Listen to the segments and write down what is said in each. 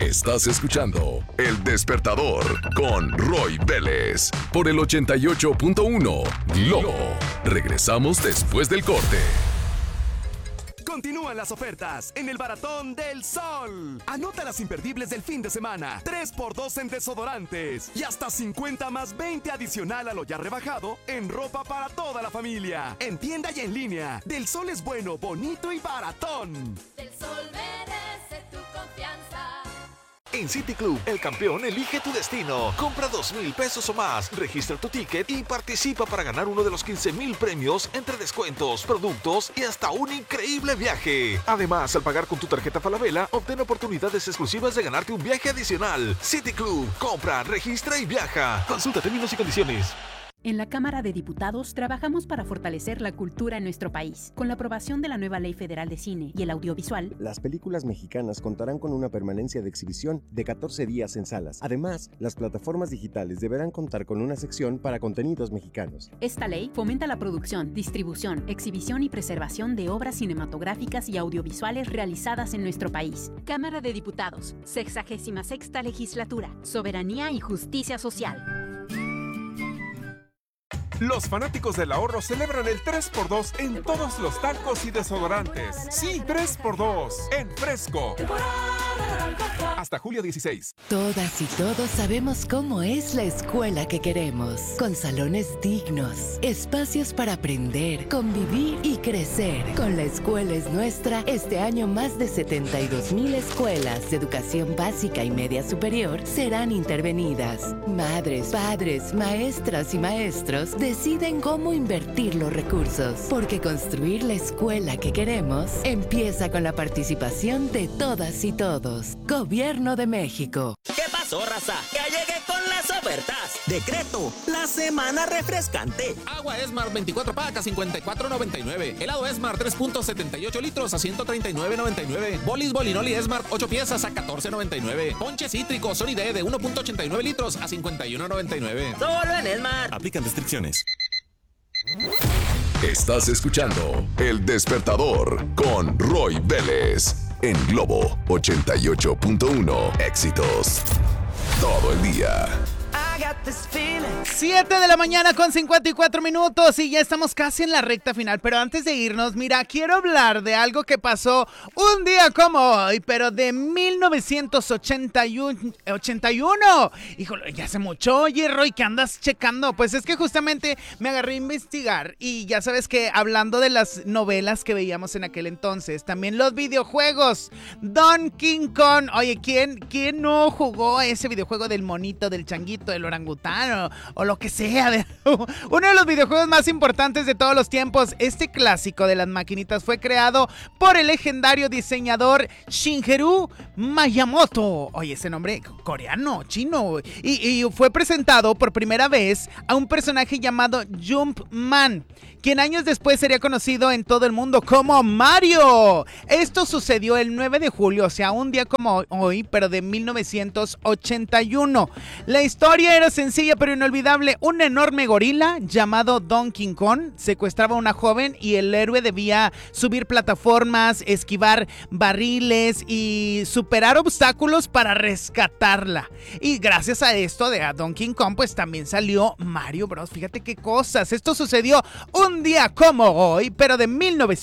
Estás escuchando El Despertador con Roy Vélez por el 88.1 Globo. Regresamos después del corte. Continúan las ofertas en el Baratón del Sol. Anota las imperdibles del fin de semana. 3x2 en desodorantes y hasta 50 más 20 adicional a lo ya rebajado en ropa para toda la familia. En tienda y en línea. Del Sol es bueno, bonito y baratón. Del Sol merece tu confianza. En City Club, el campeón elige tu destino. Compra 2,000 pesos o más, registra tu ticket y participa para ganar uno de los 15,000 premios entre descuentos, productos y hasta un increíble viaje. Además, al pagar con tu tarjeta Falabella, obtén oportunidades exclusivas de ganarte un viaje adicional. City Club, compra, registra y viaja. Consulta términos y condiciones. En la Cámara de Diputados trabajamos para fortalecer la cultura en nuestro país. Con la aprobación de la nueva Ley Federal de Cine y el Audiovisual, las películas mexicanas contarán con una permanencia de exhibición de 14 días en salas. Además, las plataformas digitales deberán contar con una sección para contenidos mexicanos. Esta ley fomenta la producción, distribución, exhibición y preservación de obras cinematográficas y audiovisuales realizadas en nuestro país. Cámara de Diputados, 66ª Legislatura, Soberanía y Justicia Social. Los fanáticos del ahorro celebran el 3x2 en todos los talcos y desodorantes. Sí, 3x2 en Fresco. Hasta julio 16. Todas y todos sabemos cómo es la escuela que queremos. Con salones dignos, espacios para aprender, convivir y crecer. Con La Escuela es Nuestra, este año más de 72,000 escuelas de educación básica y media superior serán intervenidas. Madres, padres, maestras y maestros deciden cómo invertir los recursos. Porque construir la escuela que queremos empieza con la participación de todas y todos. Gobierno de México. ¿Qué pasó, raza? Ya llegué con las ofertas. Decreto, la semana refrescante. Agua Esmar 24 pacas, 54.99. Helado Esmar 3.78 litros a 139.99. Bolis Bolinoli Esmar 8 piezas a 14.99. Ponche cítrico Sonide de 1.89 litros a 51.99. Solo en Esmar. Aplican restricciones. Estás escuchando El Despertador con Roy Vélez en Globo 88.1. Éxitos todo el día. 7 de la mañana con 54 minutos y ya estamos casi en la recta final, pero antes de irnos, mira, quiero hablar de algo que pasó un día como hoy, pero de 1981. Híjole, ya hace mucho. Oye, Roy, ¿qué andas checando? Pues es que justamente me agarré a investigar y ya sabes que hablando de las novelas que veíamos en aquel entonces, también los videojuegos, Donkey Kong. Oye, ¿quién no jugó ese videojuego del monito, del changuito, del orangután o lo que sea? Uno de los videojuegos más importantes de todos los tiempos. Este clásico de las maquinitas fue creado por el legendario diseñador Shigeru Miyamoto. Oye, ese nombre coreano, chino. Y fue presentado por primera vez a un personaje llamado Jumpman, quien años después sería conocido en todo el mundo como Mario. Esto sucedió el 9 de julio, o sea, un día como hoy, pero de 1981. La historia era sencilla pero inolvidable. Un enorme gorila llamado Donkey Kong secuestraba a una joven y el héroe debía subir plataformas, esquivar barriles y superar obstáculos para rescatarla. Y gracias a esto de Donkey Kong, pues también salió Mario Bros. Fíjate qué cosas. Esto sucedió un día como hoy, pero de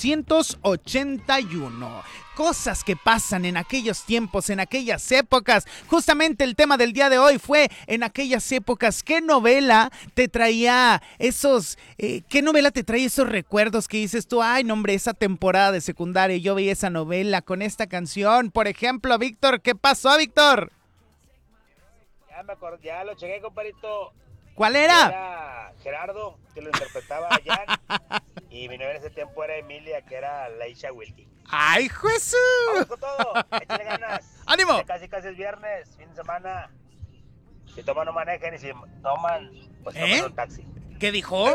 1981. Cosas que pasan en aquellos tiempos, en aquellas épocas. Justamente el tema del día de hoy fue en aquellas épocas. ¿Qué novela te traía esos recuerdos que dices tú? Ay, no, hombre, esa temporada de secundaria, yo veía esa novela con esta canción. Por ejemplo, Víctor, ¿qué pasó, Víctor? Ya me acordé, ya lo chequé, compadrito. ¿Cuál era? Era Gerardo, que lo interpretaba a Jan. Y mi novia en ese tiempo era Emilia, que era Laisha Wilkie. ¡Ay, Jesús! Vamos con todo, échale ganas. ¡Ánimo! Ya casi es viernes, fin de semana. Si toman no manejen y si toman, pues tomen un taxi. ¿Qué dijo?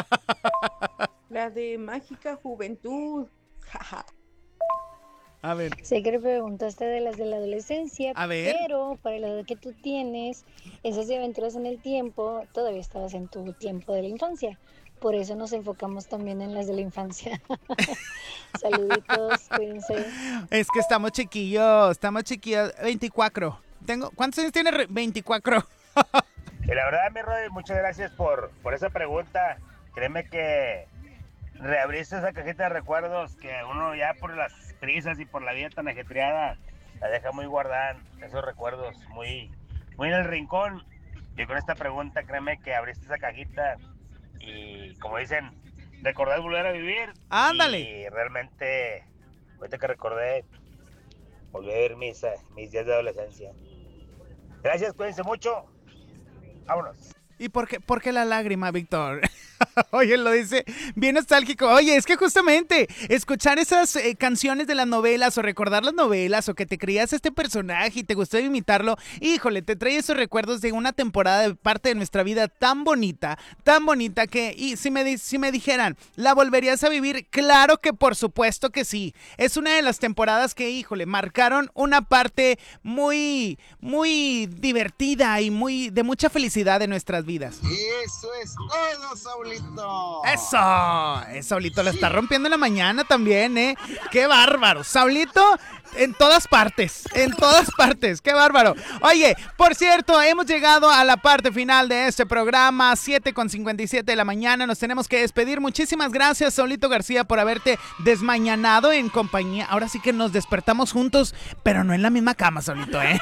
La de Mágica Juventud. A ver. Sé que le preguntaste de las de la adolescencia, a ver, pero para la edad que tú tienes, esas de aventuras en el tiempo, todavía estabas en tu tiempo de la infancia. por eso nos enfocamos también en las de la infancia. Saluditos, cuídense. Es que estamos chiquillos. 24. ¿Cuántos años tiene? 24. Y la verdad, mi Roy, muchas gracias por esa pregunta. Créeme que reabriste esa cajita de recuerdos que uno ya por las prisas y por la vida tan ajetreada la deja muy guardada, esos recuerdos muy en el rincón. Y con esta pregunta, créeme que abriste esa cajita y, como dicen, recordar volver a vivir. ¡Ándale! Y realmente, ahorita que recordé, volví a vivir mis días de adolescencia. Gracias, cuídense mucho. Vámonos. ¿Y por qué la lágrima, Víctor? Oye, lo dice bien nostálgico. Oye, es que justamente escuchar esas canciones de las novelas o recordar las novelas o que te creías este personaje y te gustó imitarlo, híjole, te trae esos recuerdos de una temporada de parte de nuestra vida tan bonita que, y si me dijeran, ¿la volverías a vivir? Claro que por supuesto que sí. Es una de las temporadas que, híjole, marcaron una parte muy, muy divertida y de mucha felicidad de nuestras vidas. Y eso es todo, Saulito. Eso, Saulito lo está rompiendo en la mañana también, ¿eh? ¡Qué bárbaro! Saulito en todas partes, qué bárbaro. Oye, por cierto, hemos llegado a la parte final de este programa, 7:57 de la mañana, nos tenemos que despedir. Muchísimas gracias, Saulito García, por haberte desmañanado en compañía. Ahora sí que nos despertamos juntos, pero no en la misma cama, Saulito, ¿eh?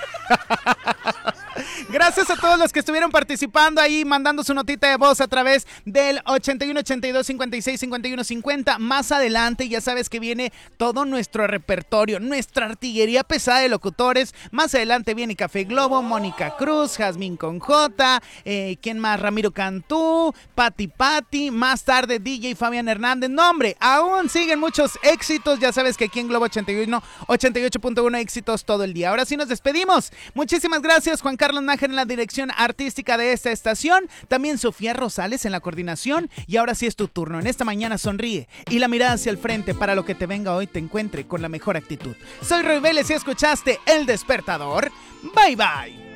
Gracias a todos los que estuvieron participando ahí, mandando su notita de voz a través del 81 82 56 51 50. Más adelante ya sabes que viene todo nuestro repertorio, nuestra artillería pesada de locutores. Más adelante viene Café Globo, Mónica Cruz, Jazmín con J, ¿quién más? Ramiro Cantú, Pati, más tarde DJ Fabián Hernández. No, hombre, aún siguen muchos éxitos. Ya sabes que aquí en Globo 88.1 éxitos todo el día. Ahora sí nos despedimos. Muchísimas gracias, Juan Carlos Nájera en la dirección artística de esta estación, también Sofía Rosales en la coordinación. Y ahora sí es tu turno. En esta mañana sonríe y la mirada hacia el frente para lo que te venga hoy te encuentre con la mejor actitud. Soy Roy Vélez y escuchaste El Despertador. Bye bye.